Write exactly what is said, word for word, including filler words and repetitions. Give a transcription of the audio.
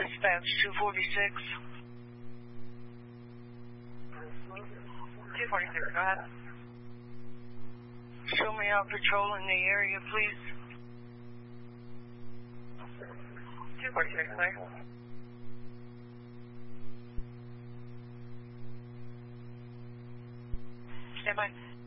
Dispatch two forty-six. two forty-six, go ahead. Show me out patrolling the area, please. two forty-six, clear. Stand by.